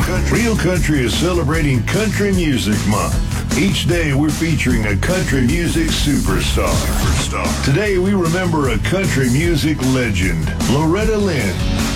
Real Country is celebrating Country Music Month. Each day we're featuring a country music superstar. Today we remember a country music legend, Loretta Lynn.